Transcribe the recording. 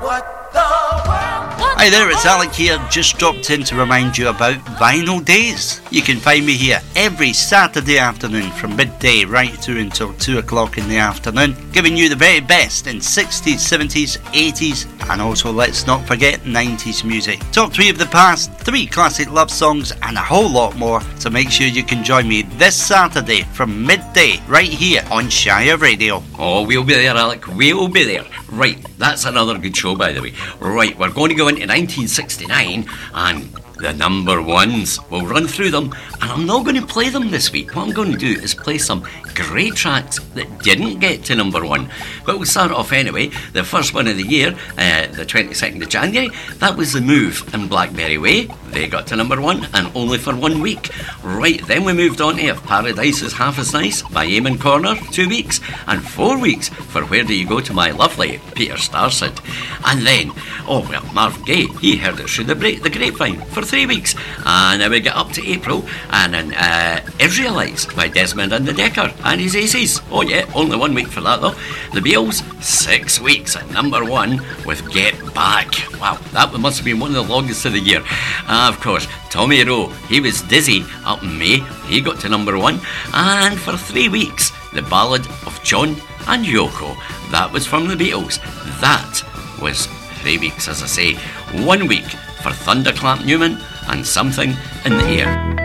Hi there, it's Alec here, just dropped in to remind you about Vinyl Days. You can find me here every Saturday afternoon from midday right through until 2 o'clock in the afternoon, giving you the very best in 60s, 70s, 80s, and also, let's not forget, 90s music. Top 3 of the past, 3 classic love songs, and a whole lot more, so make sure you can join me this Saturday from midday right here on Shire Radio. Oh, we'll be there, Alec, we'll be there. Right, that's another good show, by the way. Right, we're going to go into 1969 and the number ones. We'll run through them, and I'm not going to play them this week. What I'm going to do is play some great tracks that didn't get to number one. But we'll start off anyway. The first one of the year, the 22nd of January, that was The Move and Blackberry Way. They got to number one, and only for 1 week. Right, then we moved on to If Paradise Is Half As Nice by Eamon Corner, 2 weeks, and 4 weeks for Where Do You Go To My Lovely, Peter Starcett. And then, Marvin Gaye, he heard it through the grapevine for 3 weeks. And then we get up to April, and then Israelites by Desmond and the Decker and his Aces. Oh yeah, only 1 week for that though. The Beatles, 6 weeks at number one with Get Back. Wow, that must have been one of the longest of the year. Of course, Tommy Rowe, he was Dizzy up in May. He got to number one. And for 3 weeks, The Ballad of John and Yoko. That was from the Beatles. That was 3 weeks, as I say. 1 week for Thunderclap Newman and Something in the Air.